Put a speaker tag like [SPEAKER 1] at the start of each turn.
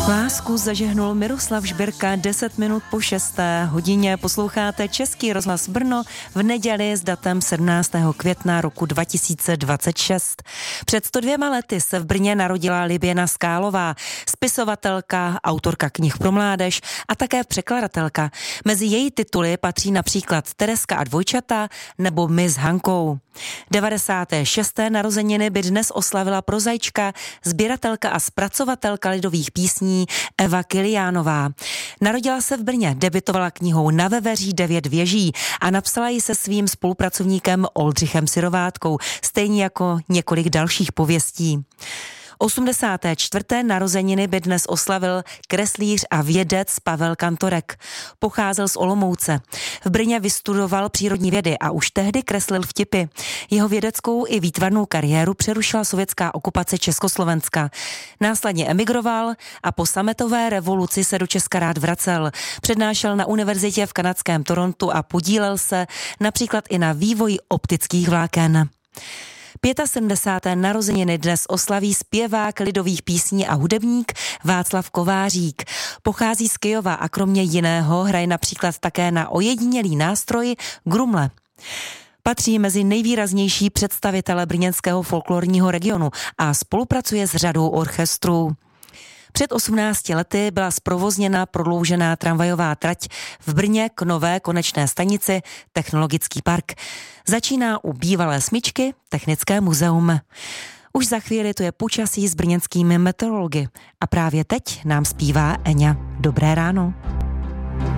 [SPEAKER 1] Lásku zažehnul Miroslav Žbirka 10 minut po 6. hodině. Posloucháte Český rozhlas Brno v neděli s datem 17. května roku 2026. Před 102 lety se v Brně narodila Liběna Skálová, spisovatelka, autorka knih pro mládež a také překladatelka. Mezi její tituly patří například Tereska a dvojčata nebo My s Hankou. 96. narozeniny by dnes oslavila prozaička, sběratelka a zpracovatelka lidových písní Eva Kiliánová. Narodila se v Brně, debutovala knihou Na veveří 9 věží a napsala ji se svým spolupracovníkem Oldřichem Syrovátkou, stejně jako několik dalších pověstí. 84. narozeniny by dnes oslavil kreslíř a vědec Pavel Kantorek. Pocházel z Olomouce. V Brně vystudoval přírodní vědy a už tehdy kreslil vtipy. Jeho vědeckou i výtvarnou kariéru přerušila sovětská okupace Československa. Následně emigroval a po sametové revoluci se do Česka rád vracel. Přednášel na univerzitě v kanadském Torontu a podílel se například i na vývoji optických vláken. 75. narozeniny dnes oslaví zpěvák lidových písní a hudebník Václav Kovářík. Pochází z Kyjova a kromě jiného hraje například také na ojedinělý nástroj grumle. Patří mezi nejvýraznější představitele brněnského folklorního regionu a spolupracuje s řadou orchestrů. Před 18 lety byla zprovozněna prodloužená tramvajová trať v Brně k nové konečné stanici Technologický park. Začíná u bývalé smyčky Technické muzeum. Už za chvíli tu je počasí s brněnskými meteorology a právě teď nám zpívá Eňa. Dobré ráno.